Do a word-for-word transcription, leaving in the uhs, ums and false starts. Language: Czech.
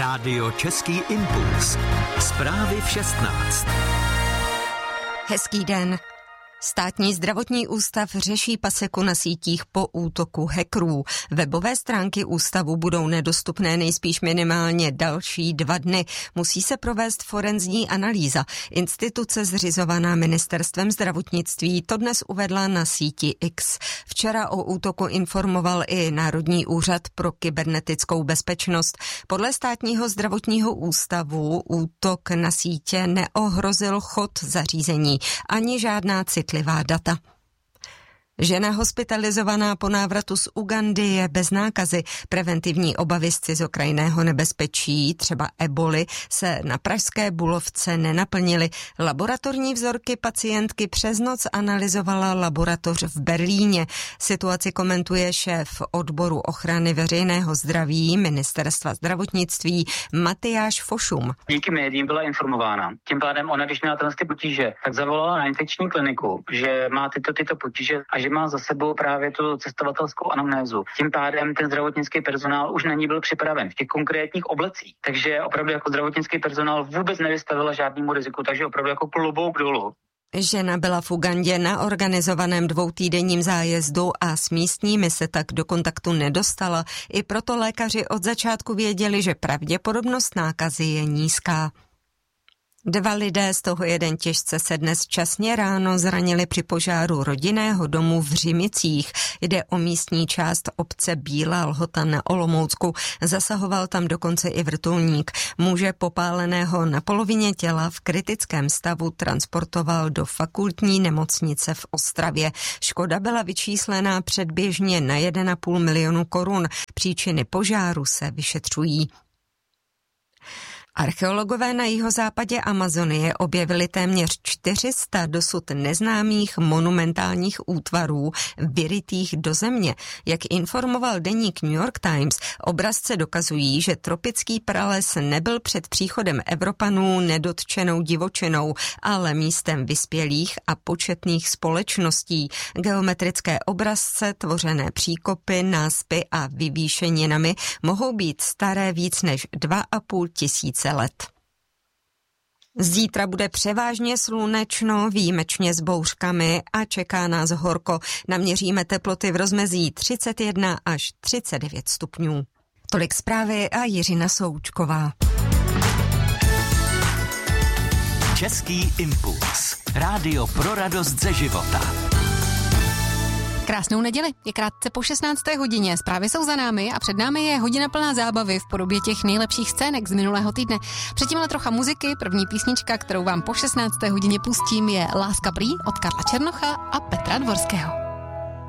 Rádio Český impuls. Zprávy v šestnáct. Hezký den. Státní zdravotní ústav řeší paseku na sítích po útoku hackerů. Webové stránky ústavu budou nedostupné nejspíš minimálně další dva dny. Musí se provést forenzní analýza. Instituce zřizovaná ministerstvem zdravotnictví to dnes uvedla na síti X. Včera o útoku informoval i Národní úřad pro kybernetickou bezpečnost. Podle státního zdravotního ústavu útok na sítě neohrozil chod zařízení ani žádná citlivá data. Žena hospitalizovaná po návratu z Ugandy je bez nákazy. Preventivní obavy z cizokrajného nebezpečí, třeba eboli, se na pražské Bulovce nenaplnily. Laboratorní vzorky pacientky přes noc analyzovala laboratoř v Berlíně. Situaci komentuje šéf odboru ochrany veřejného zdraví Ministerstva zdravotnictví Matyáš Fošum. Díky médiím byla informována. Tím pádem ona, když měla ty potíže, tak zavolala na infekční kliniku, že má tyto, tyto potíže a že má za sebou právě tu cestovatelskou anamnézu. Tím pádem ten zdravotnický personál už na ní byl připraven v těch konkrétních oblecích. Takže opravdu jako zdravotnický personál vůbec nevystavila žádnému riziku, takže opravdu jako klobouk dolů. Žena byla v Ugandě na organizovaném dvoutýdenním zájezdu a s místními se tak do kontaktu nedostala. I proto lékaři od začátku věděli, že pravděpodobnost nákazy je nízká. Dva lidé, z toho jeden těžce, se dnes časně ráno zranili při požáru rodinného domu v Řimicích. Jde o místní část obce Bílá Lhota na Olomoucku. Zasahoval tam dokonce i vrtulník. Muže popáleného na polovině těla v kritickém stavu transportoval do fakultní nemocnice v Ostravě. Škoda byla vyčíslená předběžně na jeden a půl milionu korun. Příčiny požáru se vyšetřují. Archeologové na jihozápadě Amazonie objevili téměř čtyři sta dosud neznámých monumentálních útvarů vyrytých do země. Jak informoval deník New York Times, obrazce dokazují, že tropický prales nebyl před příchodem Evropanů nedotčenou divočinou, ale místem vyspělých a početných společností. Geometrické obrazce, tvořené příkopy, náspy a vyvýšeninami mohou být staré víc než dva a půl tisíce let. Zítra bude převážně slunečno, výjimečně s bouřkami a čeká nás horko. Naměříme teploty v rozmezí třicet jedna až třicet devět stupňů. Tolik zprávy a Jiřina Součková. Český impuls. Rádio pro radost ze života. Krásnou neděli, je krátce po šestnácté hodině, zprávy jsou za námi a před námi je hodina plná zábavy v podobě těch nejlepších scének z minulého týdne. Předtím ale trocha muziky, první písnička, kterou vám po šestnácté hodině pustím, je Láska prý od Karla Černocha a Petra Dvorského.